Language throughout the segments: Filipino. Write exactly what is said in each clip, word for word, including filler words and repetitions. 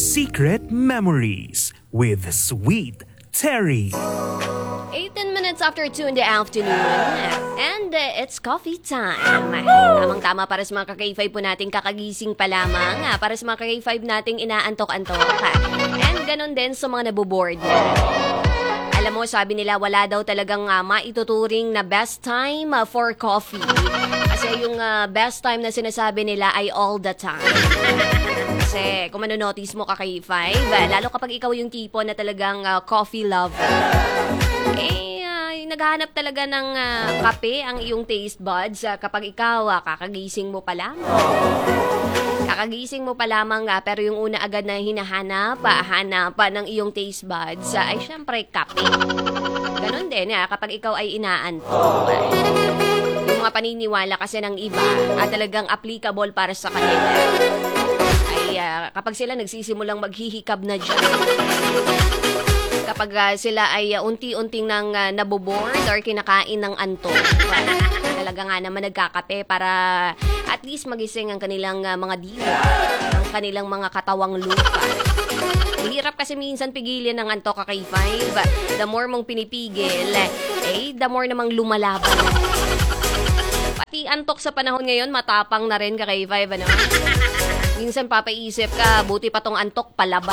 Secret Memories with Sweet Terry. eighteen minutes after two in the afternoon. And uh, it's coffee time. Tamang-tama para sa mga ka-K five po nating kakagising pa lamang. ah, Para sa mga ka-K five nating inaantok-antok. And ganon din sa mga naboboard. Alam mo, sabi nila wala daw talagang uh, maituturing na best time uh, for coffee. Kasi yung uh, best time na sinasabi nila ay all the time. Kasi kung manonotice mo ka-K five, uh, lalo kapag ikaw yung tipo na talagang uh, coffee lover, eh, uh, naghahanap talaga ng uh, kape ang iyong taste buds uh, kapag ikaw uh, kakagising mo pa lamang. Kakagising mo pa lamang uh, pero yung una agad na hinahanap, uh, hanapan ng iyong taste buds uh, ay syempre kape. Ganon din uh, kapag ikaw ay inaantok. Yung mga paniniwala kasi ng iba at uh, talagang applicable para sa kanila ay uh, kapag sila nagsisimulang maghihikab na dyan, kapag uh, sila ay uh, unti-unting nang uh, naboboard or kinakain ng antok, uh, talaga nga naman nagkakape para at least magising ang kanilang uh, mga diwa, ang kanilang mga katawang lupa. Hirap kasi minsan pigilin ng antok ka-K five. The more mong pinipigil, eh, the more namang lumalaban. Pati antok sa panahon ngayon, matapang na rin ka-K five, ano? Minsan papaisip ka, buti pa tong antok, palaban.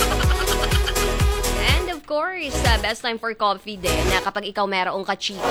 And of course, uh, best time for coffee din na kapag ikaw merong kachika.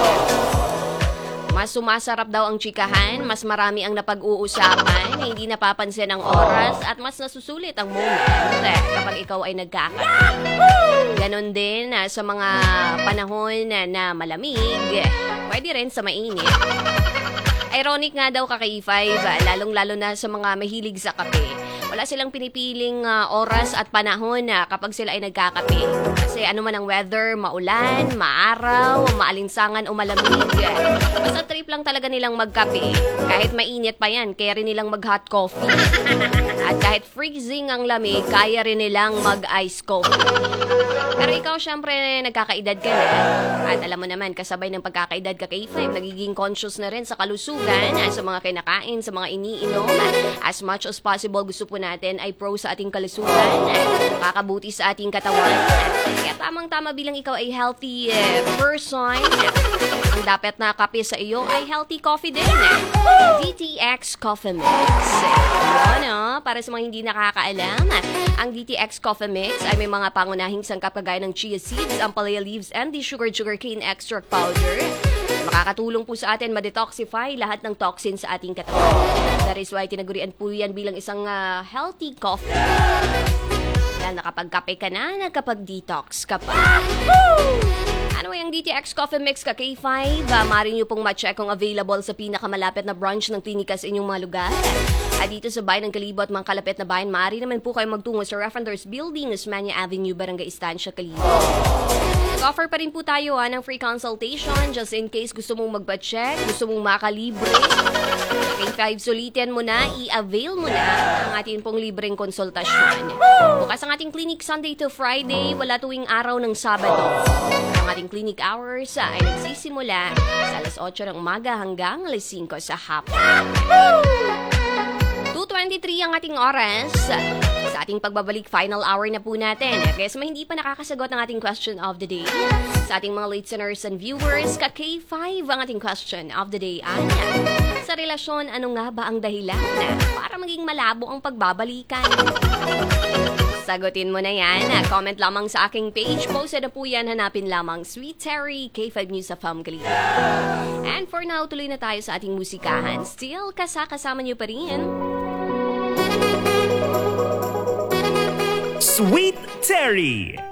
Mas sumasarap daw ang chikahan, mas marami ang napag-uusapan, hindi napapansin ang oras, at mas nasusulit ang moment eh, kapag ikaw ay nagkakape. Ganon din uh, sa mga panahon na, na malamig, pwede rin sa mainit. Ironic nga daw ka-K five, lalong-lalo na sa mga mahilig sa kape. Wala silang pinipiling uh, oras at panahon na uh, kapag sila ay nagkakape. Kasi ano man ang weather, maulan, maaraw, maalinsangan o malamig. Basta trip lang talaga nilang magkape. Kahit mainit pa yan, kaya rin nilang mag-hot coffee. At kahit freezing ang lamig, kaya rin nilang mag-ice coffee. Pero ikaw, syempre, nagkakaedad ka na. At alam mo naman, kasabay ng pagkakaedad ka K five, nagiging conscious na rin sa kalusugan, sa mga kinakain, sa mga iniinom. As much as possible, gusto po natin ay pro sa ating kalusugan, makakabuti sa ating katawan. Kaya tamang-tama bilang ikaw ay healthy uh, person, ang dapat na kape sa iyo ay healthy coffee din. D T X Coffee Mix. Ano, para sa mga hindi nakakaalam, ang D T X Coffee Mix ay may mga pangunahing sangkap kagaya ng chia seeds, ampalaya leaves, and the sugar sugarcane extract powder. Makakatulong po sa atin ma-detoxify lahat ng toxins sa ating katawan. That is why tinagurian po yan bilang isang uh, healthy coffee. Dahil nakapag-kape ka na, nakapag-detox ka pa. Ano yung D T X Coffee Mix ka-K five? Uh, Maaari nyo pong ma-check kung available sa pinakamalapit na branch ng klinika sa inyong mga lugar. At dito sa bayan ng Kalibo at mga kalapit na bayan, maaari naman po kayo magtungo sa Referendors Building, Osmania Avenue, Barangay Estancia, Kalibo. Nag-offer pa rin po tayo ha, ng free consultation just in case gusto mong magpa-check, gusto mong makalibre. K five, sulitin mo na, i-avail mo na ang ating pong libreng konsultasyon. Bukas ang ating clinic Sunday to Friday, wala tuwing araw ng Sabado. Ang ating clinic hours ay nagsisimula sa alas otso ng umaga hanggang alas singko sa hapon. two twenty-three ang ating oras sa ating pagbabalik, final hour na po natin. Kaya sa mga hindi pa nakakasagot ng ating question of the day, sa ating mga listeners and viewers, ka-K five ang ating question of the day ay, sa relasyon, ano nga ba ang dahilan para maging malabo ang pagbabalikan? Sagutin mo na yan. Comment lamang sa aking page. Posted na po yan. Hanapin lamang Sweet Terry, K five News of Home Kalibo. And for now, tuloy na tayo sa ating musikahan. Still, kasakasama niyo pa rin Sweet Terry.